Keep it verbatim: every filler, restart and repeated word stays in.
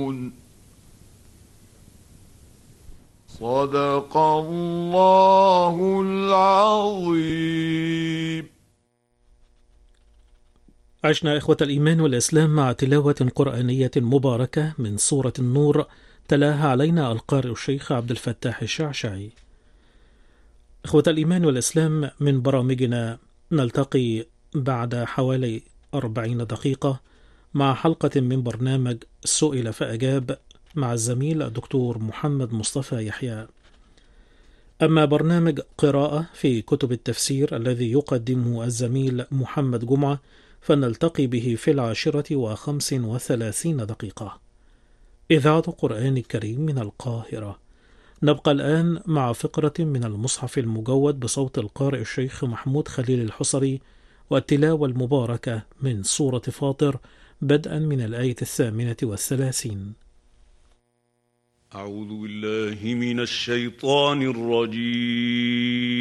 يعلمون. صدق الله العظيم. عشنا إخوة الإيمان والإسلام مع تلاوة قرآنية مباركة من سورة النور، تلاها علينا القارئ الشيخ عبد الفتاح الشعشعي. إخوة الإيمان والإسلام، من برامجنا نلتقي بعد حوالي أربعين دقيقة مع حلقة من برنامج سئل فأجاب مع الزميل الدكتور محمد مصطفى يحيى. أما برنامج قراءة في كتب التفسير الذي يقدمه الزميل محمد جمعة فنلتقي به في العاشرة وخمس وثلاثين دقيقة. إذاعة قرآن الكريم من القاهرة. نبقى الآن مع فقرة من المصحف المجود بصوت القارئ الشيخ محمود خليل الحصري، والتلاوة المباركة من سورة فاطر بدءا من الآية الثامنة والثلاثين. أعوذ بالله من الشيطان الرجيم.